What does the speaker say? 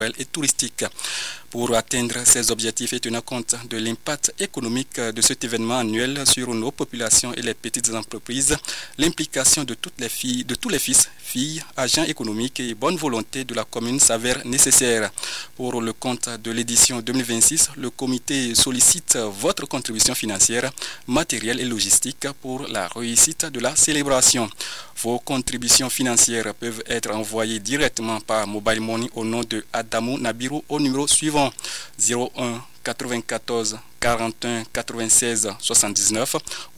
et touristique. Pour atteindre ces objectifs et tenir compte de l'impact économique de cet événement annuel sur nos populations et les petites entreprises, l'implication de tous les fils, filles, agents économiques et bonne volonté de la commune s'avère nécessaire. Pour le compte de l'édition 2026, le comité sollicite votre contribution financière, matérielle et logistique pour la réussite de la célébration. Vos contributions financières peuvent être envoyées directement par Mobile Money au nom de Adamou Nabiru au numéro suivant 01 94 41 96 79